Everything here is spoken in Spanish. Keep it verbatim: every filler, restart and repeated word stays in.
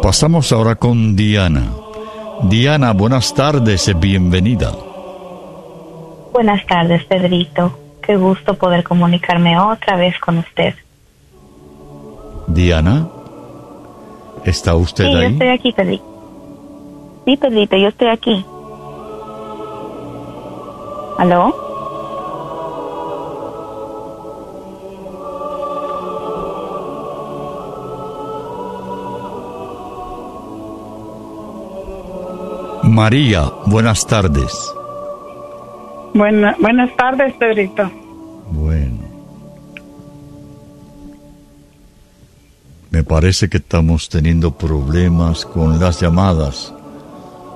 Pasamos ahora con Diana. Diana, buenas tardes y bienvenida. Buenas tardes, Pedrito. Qué gusto poder comunicarme otra vez con usted. Diana, ¿está usted sí, ahí? Sí, yo estoy aquí, Pedrito. Sí, Pedrito, yo estoy aquí. ¿Aló? María, buenas tardes. Buena, buenas tardes, Pedrito. Bueno. Me parece que estamos teniendo problemas con las llamadas.